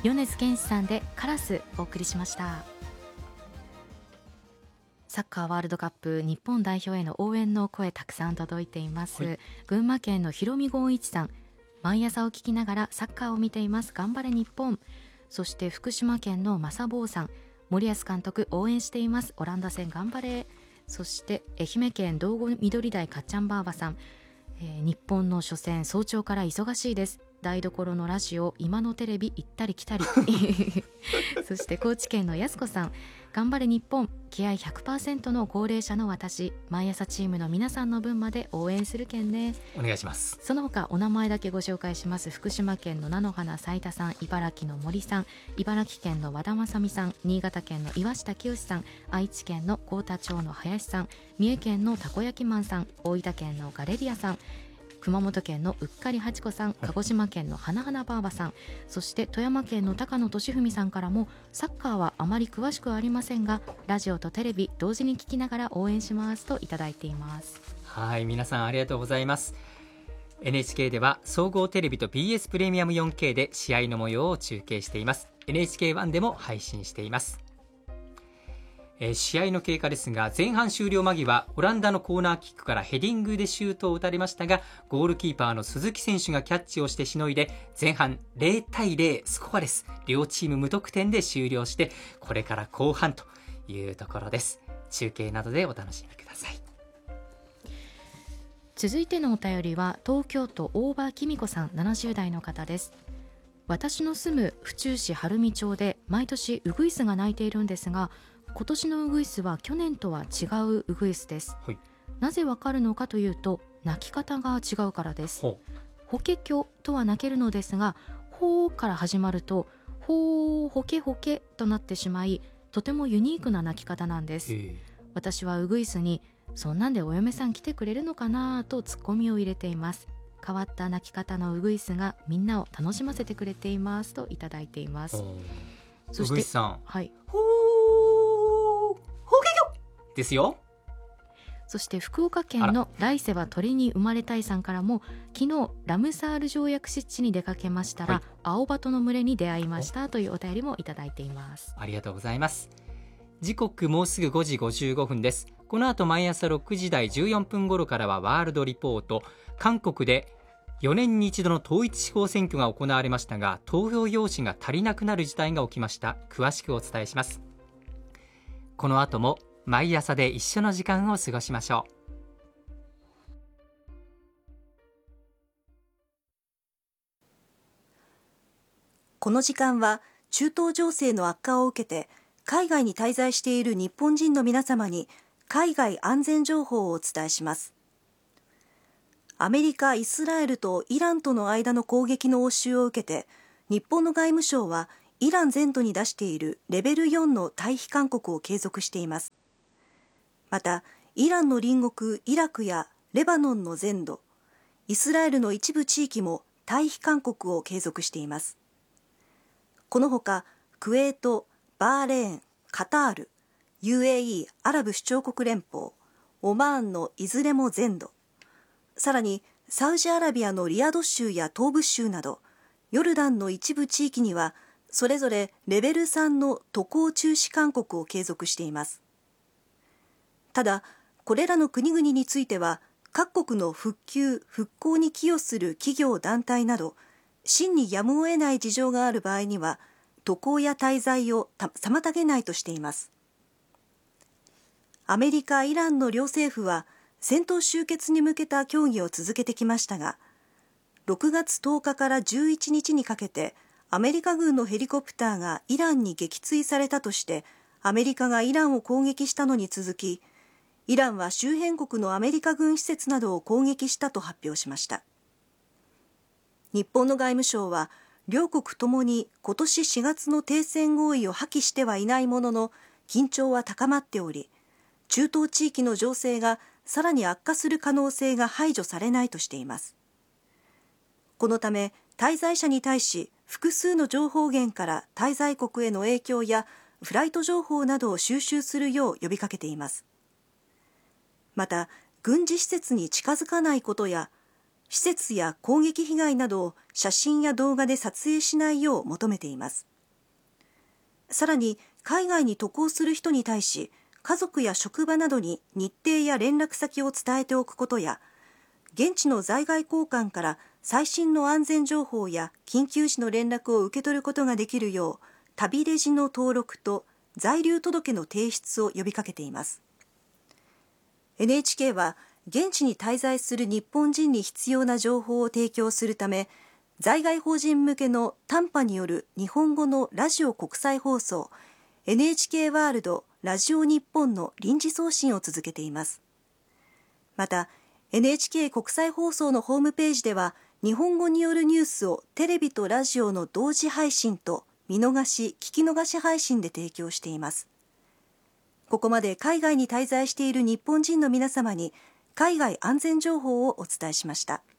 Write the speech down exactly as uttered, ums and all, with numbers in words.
米津玄師さんでカラスお送りしました。サッカーワールドカップ日本代表への応援の声たくさん届いています、はい、群馬県のひろみごんいちさん、毎朝を聞きながらサッカーを見ています、頑張れ日本。そして福島県のまさぼうさん、森保監督応援しています、オランダ戦頑張れ。そして愛媛県道後緑台かっちゃんばあばさん、えー、日本の初戦早朝から忙しいです、台所のラジオ、今のテレビ行ったり来たりそして高知県のやすこさん、頑張れ日本、気合 ひゃくパーセント の高齢者の私、毎朝チームの皆さんの分まで応援するけんね。 お願いします。 その他お名前だけご紹介します。福島県の菜の花斉田さん、茨城の森さん、茨城県の和田正美さん、新潟県の岩下清さん、愛知県の幸田町の林さん、三重県のたこ焼きマンさん、大分県のガレリアさん、熊本県のうっかりはちこさん、鹿児島県の花々ばあばさん、そして富山県の高野俊文さんからも、サッカーはあまり詳しくはありませんがラジオとテレビ同時に聞きながら応援しますといただいています。 はい、皆さんありがとうございます。 エヌエイチケー では総合テレビと ビーエス プレミアム よんケー で試合の模様を中継しています。 エヌエイチケーワン でも配信しています。えー、試合の経過ですが、前半終了間際、オランダのコーナーキックからヘディングでシュートを打たれましたが、ゴールキーパーの鈴木選手がキャッチをしてしのいで、前半ゼロたいゼロスコアレス、両チーム無得点で終了して、これから後半というところです。中継などでお楽しみください。 続いてのお便りは東京都大場きみこさん、ななじゅう代の方です。私の住む府中市晴海町で毎年ウグイスが鳴いているんですが、今年のウグイスは去年とは違うウグイスです、はい、なぜわかるのかというと、鳴き方が違うからです。法華経とは鳴けるのですが、ほーから始まるとほーほけほけとなってしまい、とてもユニークな鳴き方なんです。私はウグイスに、そんなんでお嫁さん来てくれるのかなとツッコミを入れています。変わった鳴き方のウグイスがみんなを楽しませてくれていますといただいています。 そしてウグイスさん、 はい、 ほーほけよですよ。 そして福岡県の来世は鳥に生まれたいさんからも、昨日ラムサール条約湿地に出かけましたら、はい、青鳩の群れに出会いましたというお便りもいただいています。 ありがとうございます。時刻もうすぐごじごじゅうごふんです。この後毎朝ろくじ台じゅうよんぷん頃からはワールドリポート。韓国でよねんに一度の統一地方選挙が行われましたが、投票用紙が足りなくなる事態が起きました。詳しくお伝えします。この後も毎朝で一緒の時間を過ごしましょう。 この時間は中東情勢の悪化を受けて海外に滞在している日本人の皆様に海外安全情報をお伝えします。アメリカ、イスラエルとイランとの間の攻撃の応酬を受けて、日本の外務省はイラン全土に出しているレベルよんの退避勧告を継続しています。また、イランの隣国イラクやレバノンの全土、イスラエルの一部地域も退避勧告を継続しています。このほか、クウェート、バーレーン、カタール、ユーエーイー アラブ首長国連邦、オマーンのいずれも全土、さらにサウジアラビアのリヤド州や東部州など、ヨルダンの一部地域にはそれぞれレベルさんの渡航中止勧告を継続しています。ただ、これらの国々については、各国の復旧・復興に寄与する企業団体など、真にやむを得ない事情がある場合には、渡航や滞在を妨げないとしています。アメリカ、イランの両政府は、戦闘終結に向けた協議を続けてきましたが、ろくがつとおかからじゅういちにちにかけて、アメリカ軍のヘリコプターがイランに撃墜されたとして、アメリカがイランを攻撃したのに続き、イランは周辺国のアメリカ軍施設などを攻撃したと発表しました。日本の外務省は、両国ともに今年しがつの停戦合意を破棄してはいないものの、緊張は高まっており、中東地域の情勢がさらに悪化する可能性が排除されないとしています。このため、滞在者に対し、複数の情報源から滞在国への影響やフライト情報などを収集するよう呼びかけています。また、軍事施設に近づかないことや、施設や攻撃被害などを写真や動画で撮影しないよう求めています。 さらに海外に渡航する人に対し、家族や職場などに日程や連絡先を伝えておくことや、現地の在外公館から最新の安全情報や緊急時の連絡を受け取ることができるよう、旅レジの登録と在留届の提出を呼びかけています。エヌエイチケー は現地に滞在する日本人に必要な情報を提供するため、在外邦人向けの短波による日本語のラジオ国際放送 エヌエイチケー ワールドラジオ日本の臨時送信を続けています。また エヌエイチケー 国際放送のホームページでは、日本語によるニュースをテレビとラジオの同時配信と見逃し・聞き逃し配信で提供しています。ここまで海外に滞在している日本人の皆様に海外安全情報をお伝えしました。